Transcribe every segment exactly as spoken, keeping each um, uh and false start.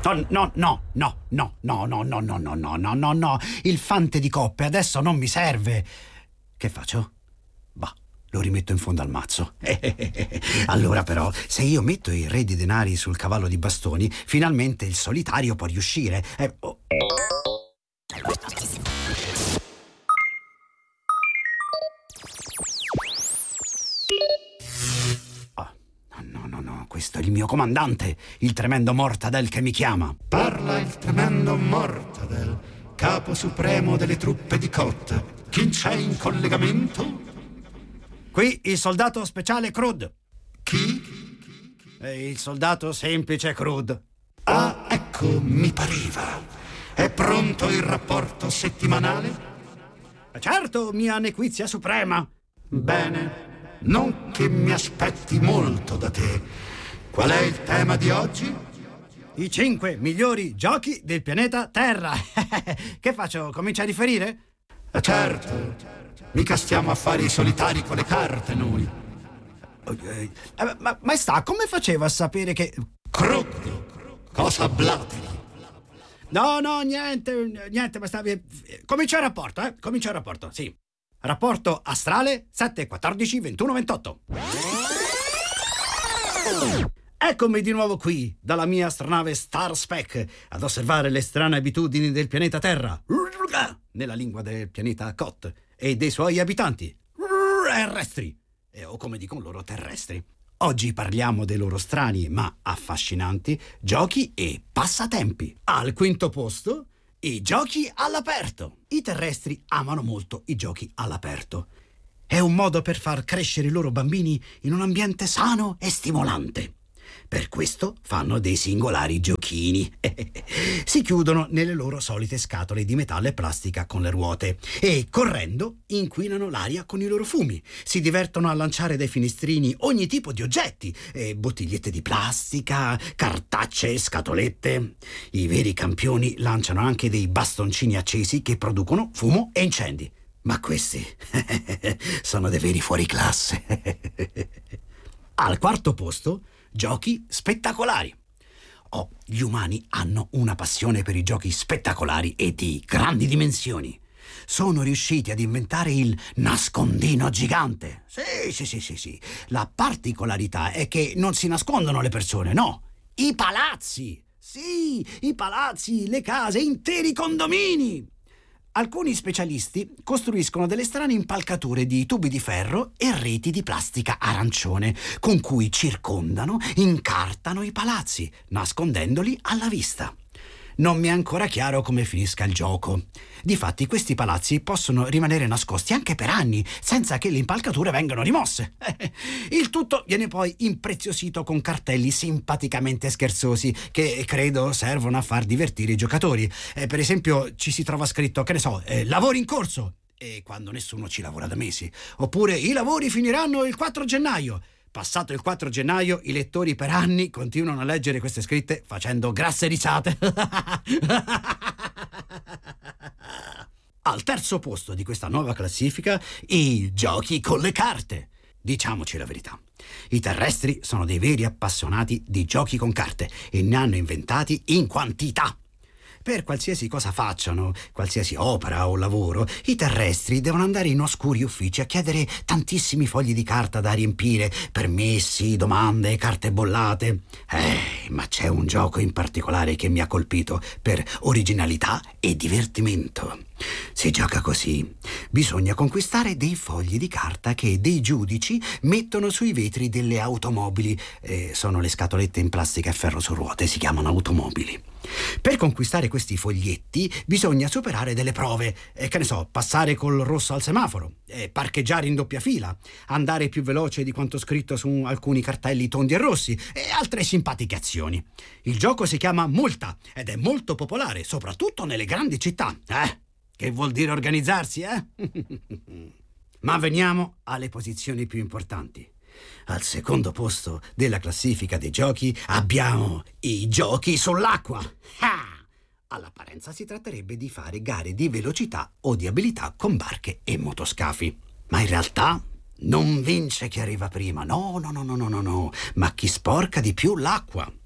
No, no, no, no, no, no, no, no, no, no, no, no, no, no. Il fante di coppe adesso non mi serve. Che faccio? Bah, lo rimetto in fondo al mazzo. Allora però, se io metto i re di denari sul cavallo di bastoni, finalmente il solitario può riuscire. Eh, oh. No, no, no, questo è il mio comandante, il tremendo Mortadel che mi chiama. Parla il tremendo Mortadel, capo supremo delle truppe di Cotte. Chi c'è in collegamento? Qui il soldato speciale Crude. Chi? E il soldato semplice Crude. Ah, ecco, mi pareva. È pronto il rapporto settimanale? Certo, mia nequizia suprema. Bene. Non che mi aspetti molto da te. Qual è il tema di oggi? I cinque migliori giochi del pianeta Terra. Che faccio? Comincia a riferire? Eh certo. Mica stiamo a fare i solitari con le carte noi. Eh, ma, maestà, come faceva a sapere che... Crudo! Cosa blateri? No, no, niente, niente, maestà. Comincia il rapporto, eh? Comincia il rapporto, sì. Rapporto astrale sette, quattordici, ventuno, ventotto. Eccomi di nuovo qui, dalla mia astronave Starspec, ad osservare le strane abitudini del pianeta Terra, nella lingua del pianeta Cot, e dei suoi abitanti, terrestri, o come dicono loro, terrestri. Oggi parliamo dei loro strani ma affascinanti giochi e passatempi. Al quinto posto, i giochi all'aperto. I terrestri amano molto i giochi all'aperto. È un modo per far crescere i loro bambini in un ambiente sano e stimolante. Per questo fanno dei singolari giochini. Si chiudono nelle loro solite scatole di metallo e plastica con le ruote e, correndo, inquinano l'aria con i loro fumi. Si divertono a lanciare dai finestrini ogni tipo di oggetti, eh, bottigliette di plastica, cartacce, scatolette. I veri campioni lanciano anche dei bastoncini accesi che producono fumo e incendi. Ma questi sono dei veri fuoriclasse. Al quarto posto, giochi spettacolari. Oh, gli umani hanno una passione per i giochi spettacolari e di grandi dimensioni. Sono riusciti ad inventare il nascondino gigante. Sì, sì, sì, sì, sì. La particolarità è che non si nascondono le persone, no. I palazzi. Sì, i palazzi, le case, interi condomini. Alcuni specialisti costruiscono delle strane impalcature di tubi di ferro e reti di plastica arancione, con cui circondano, incartano i palazzi, nascondendoli alla vista. Non mi è ancora chiaro come finisca il gioco. Difatti, questi palazzi possono rimanere nascosti anche per anni, senza che le impalcature vengano rimosse. Il tutto viene poi impreziosito con cartelli simpaticamente scherzosi, che credo servono a far divertire i giocatori. Eh, per esempio, ci si trova scritto, che ne so, eh, lavori in corso, e quando nessuno ci lavora da mesi. Oppure, i lavori finiranno il quattro gennaio. Passato il quattro gennaio, i lettori per anni continuano a leggere queste scritte facendo grasse risate. Al terzo posto di questa nuova classifica, i giochi con le carte. Diciamoci la verità. I terrestri sono dei veri appassionati di giochi con carte e ne hanno inventati in quantità. Per qualsiasi cosa facciano, qualsiasi opera o lavoro, i terrestri devono andare in oscuri uffici a chiedere tantissimi fogli di carta da riempire, permessi, domande, carte bollate. Eh, ma c'è un gioco in particolare che mi ha colpito per originalità e divertimento. Si gioca così. Bisogna conquistare dei fogli di carta che dei giudici mettono sui vetri delle automobili. Eh, sono le scatolette in plastica e ferro su ruote, si chiamano automobili. Per conquistare questi foglietti bisogna superare delle prove, eh, che ne so, passare col rosso al semaforo, eh, parcheggiare in doppia fila, andare più veloce di quanto scritto su alcuni cartelli tondi e rossi e altre simpatiche azioni. Il gioco si chiama Multa ed è molto popolare, soprattutto nelle grandi città. Eh? Che vuol dire organizzarsi, eh? Ma veniamo alle posizioni più importanti. Al secondo posto della classifica dei giochi abbiamo i giochi sull'acqua. Ah! All'apparenza si tratterebbe di fare gare di velocità o di abilità con barche e motoscafi. Ma in realtà non vince chi arriva prima, no, no, no, no, no, no, no, ma chi sporca di più l'acqua.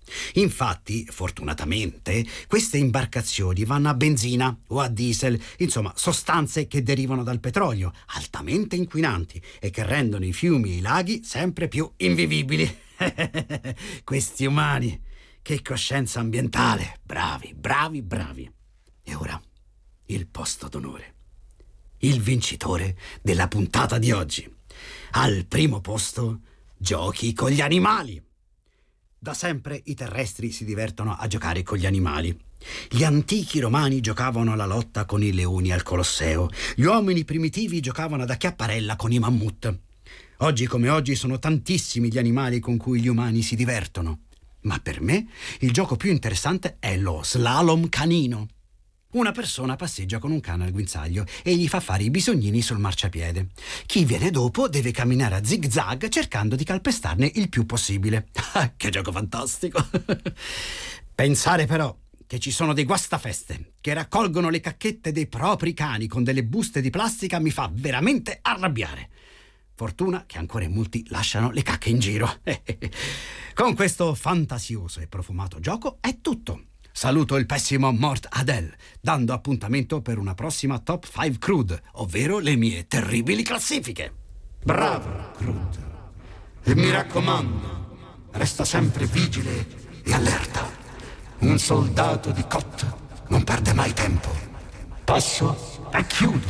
Infatti, fortunatamente, queste imbarcazioni vanno a benzina o a diesel, insomma, sostanze che derivano dal petrolio, altamente inquinanti e che rendono i fiumi e i laghi sempre più invivibili. Questi umani, che coscienza ambientale! Bravi, bravi, bravi. E ora, il posto d'onore. Il vincitore della puntata di oggi. Al primo posto, giochi con gli animali. Da sempre i terrestri si divertono a giocare con gli animali. Gli antichi romani giocavano alla lotta con i leoni al Colosseo. Gli uomini primitivi giocavano ad acchiapparella con i mammut. Oggi come oggi sono tantissimi gli animali con cui gli umani si divertono. Ma per me il gioco più interessante è lo slalom canino. Una persona passeggia con un cane al guinzaglio e gli fa fare i bisognini sul marciapiede. Chi viene dopo deve camminare a zig-zag cercando di calpestarne il più possibile. Che gioco fantastico! Pensare però che ci sono dei guastafeste che raccolgono le cacchette dei propri cani con delle buste di plastica mi fa veramente arrabbiare. Fortuna che ancora in molti lasciano le cacche in giro. Con questo fantasioso e profumato gioco è tutto. Saluto il pessimo Mort Adel, dando appuntamento per una prossima Top cinque Crude, ovvero le mie terribili classifiche. Bravo, Crude. E mi raccomando, resta sempre vigile e allerta. Un soldato di Cot non perde mai tempo. Passo e chiudo.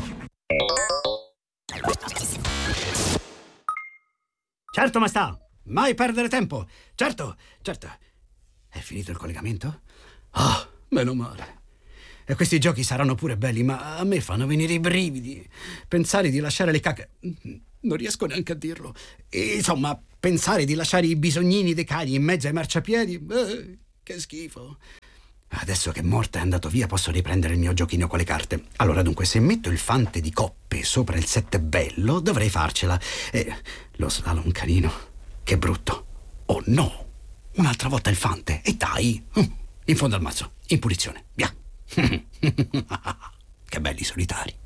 Certo, maestà, mai perdere tempo. Certo, certo. È finito il collegamento? Ah, oh, meno male. E questi giochi saranno pure belli, ma a me fanno venire i brividi. Pensare di lasciare le cacche... Non riesco neanche a dirlo. E, insomma, pensare di lasciare i bisognini dei cani in mezzo ai marciapiedi... Eh, che schifo. Adesso che Morta è andato via posso riprendere il mio giochino con le carte. Allora, dunque, se metto il fante di coppe sopra il sette bello, dovrei farcela. E lo slalom canino. Che brutto. Oh no! Un'altra volta il fante. E dai! In fondo al mazzo, in punizione, via. Che belli solitari.